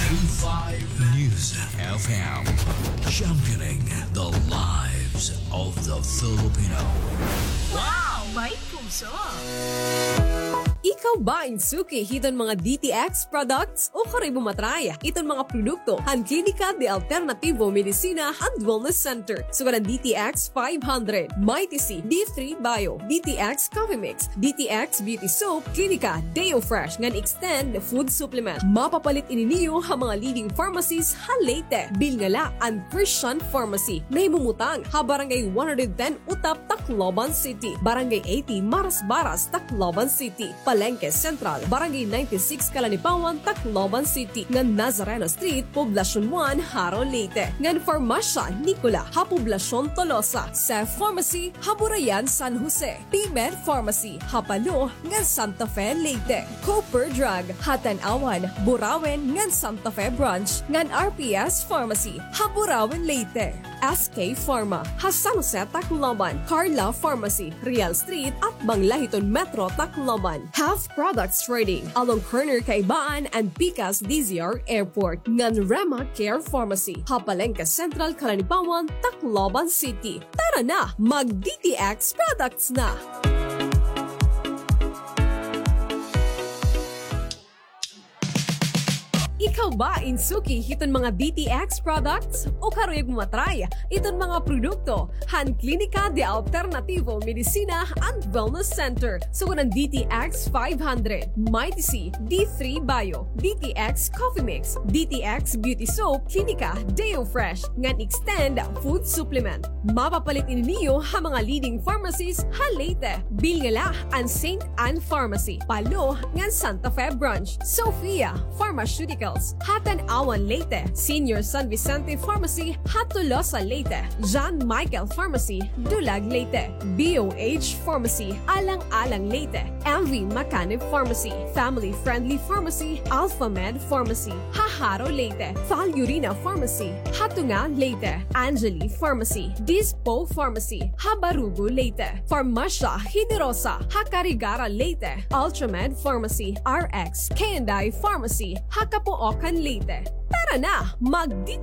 95 News FM. Championing the lives of the Filipino. Wow! May puso! Ikaw ba insuki hiton mga DTX products o kare bumatraya iton mga produkto han Klinika de Alternativo Medicina and Wellness Center sukaran DTX 500, MyTC, D3 Bio, DTX Coffee Mix, DTX Beauty Soap, Klinika Deo Fresh ngan extend food supplement. Mapapalit ininiyo ha mga leading pharmacies ha Leyte, Bilngala and Christian Pharmacy. Nahimumutang ha Barangay 110 Utap, Tacloban City, Barangay 80 Maras-Baras, Tacloban City, Palengke Central, Barangay 96 Kalanipawan, Tacloban City, ngan Nazareno Street, Poblacion 1, Haro, Leyte, ngan Farmasya Nicola, ha Poblacion Tolosa, Sef Pharmacy, ha Burayan, San Jose, P-Med Pharmacy, ha Palo, ngan Santa Fe, Leyte, Cooper Drug, ha Tanawan, Burawen, ngan Santa Fe Branch, ngan RPS Pharmacy, ha Burawen, Leyte, SK Pharma, ha San Jose, Tacloban, Carla Pharmacy, Real Street at Banglahiton Metro, Tacloban. Health Products Trading along Corner Kaibaan and Picas DZR Airport. Ngan Rema Care Pharmacy, Hapalengke Central, Kalanipawan, Tacloban City. Tara na, mag-DTX products na! Ikaw ba insuki hiton mga DTX products o karoy bumatray iton mga produkto han Klinika de Alternativo Medicina and Wellness Center sukunan DTX 500, MyTC, D3 Bio, DTX Coffee Mix, DTX Beauty Soap, Klinika Deo Fresh ngan extend food supplement. Mapapalit ininiyo ha mga leading pharmacies ha Leyte, Bilngala and St. Anne Pharmacy, Palo ngan Santa Fe Branch, Sofia Pharmaceuticals, Hatan Awan Leyte, Senior San Vicente Pharmacy, Hatulosa Leyte, John Michael Pharmacy, Dulag Leyte, BOH Pharmacy, Alang-Alang Leyte, MV Macanib Pharmacy, Family Friendly Pharmacy, Alpha Med Pharmacy, Haharo Leyte, Valurina Pharmacy, Hatunga Leyte, Angeli Pharmacy, Dispo Pharmacy, Habarugo Leyte, Farmasya Hiderosa, Hakarigara Leyte, Ultramed Pharmacy, RX, K&I Pharmacy, Hakapuokan Leyte. Tara na, mag